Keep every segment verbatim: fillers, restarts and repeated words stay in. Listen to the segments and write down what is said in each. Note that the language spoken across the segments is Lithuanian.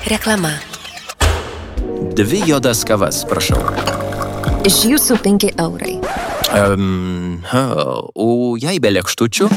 Reklama. Dvi juodas kavas, prašau. Iš jūsų penki eurai. Um, o jei be lėkštučių?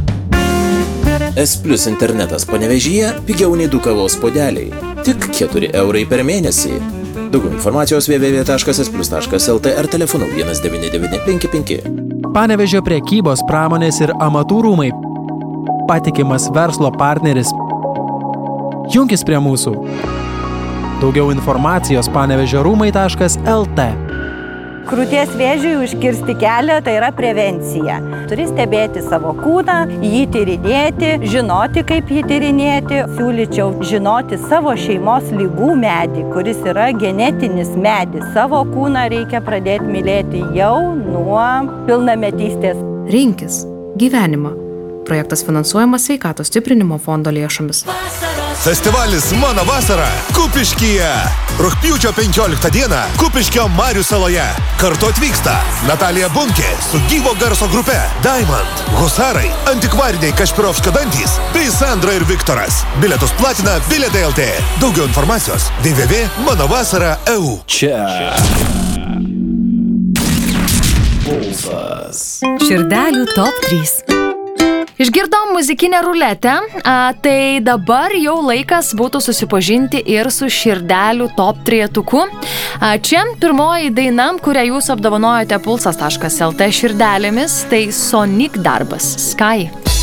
S Plus internetas Panevėžyje pigiau nei du kavos puodeliai. Tik keturi eurai per mėnesį. Daugiau informacijos w w w taškas s plus taškas l t ar telefonu vienas devyni devyni penki penki. Panevėžio prekybos, pramonės ir amatų rūmai. Patikimas verslo partneris. Junkis prie mūsų. Daugiau informacijos panevėžio rūmai taškas l t. Krūties vėžiui užkirsti kelią tai yra prevencija. Turi stebėti savo kūną, jį tyrinėti, žinoti, kaip jį tyrinėti. Siūlyčiau žinoti savo šeimos lygų medį, kuris yra genetinis medis. Savo kūną reikia pradėti mylėti jau nuo pilnametystės. Rinkis gyvenimą. Projektas finansuojamas Sveikatos stiprinimo fondo lėšomis. Festivalis Mano vasara Kupiškyje. Rugpjūčio penkioliktą dieną Kupiškio Marių saloje. Kartu atvyksta Natalija Bunkė su gyvo garso grupe Diamond, Husarai, antikvariniai Kašpirovskio dantys bei Sandra ir Viktoras. Bilietus platina Bilietai L T. Daugiau informacijos w w w taškas mano vasara taškas e u. Čia. Pulsas. Širdelių top trys. Išgirdom muzikinę ruletę, a, tai dabar jau laikas būtų susipažinti ir su širdelių top trietuku. A, čia pirmoji daina, kurią jūs apdovanojate pulsas taškas l t širdelėmis, tai Sonic darbas Sky.